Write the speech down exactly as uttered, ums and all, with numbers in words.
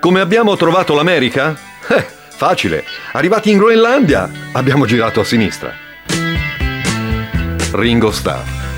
Come abbiamo trovato l'America? Eh, facile. Arrivati in Groenlandia, abbiamo girato a sinistra. Ringo Starr.